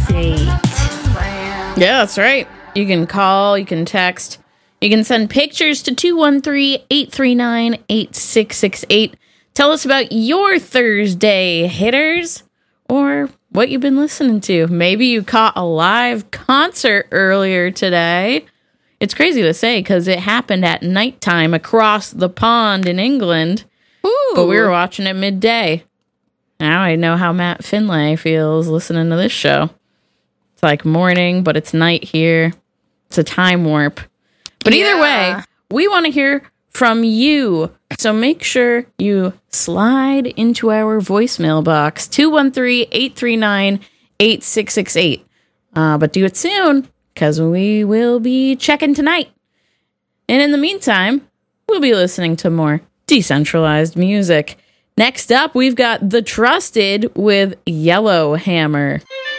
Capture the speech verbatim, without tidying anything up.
eight. Yeah, that's right. You can call, you can text, you can send pictures to two one three, eight three nine, eight six six eight. Tell us about your Thursday hitters or what you've been listening to. Maybe you caught a live concert earlier today. It's crazy to say because it happened at nighttime across the pond in England. Ooh. But we were watching it midday. Now I know how Matt Finlay feels listening to this show. It's like morning, but it's night here. It's a time warp. But Yeah. either way, we want to hear from you. So make sure you slide into our voicemail box, two one three, eight three nine, eight six six eight. Uh, but do it soon, because we will be checking tonight. And in the meantime, we'll be listening to more decentralized music. Next up, we've got The Trusted with Yellowhammer.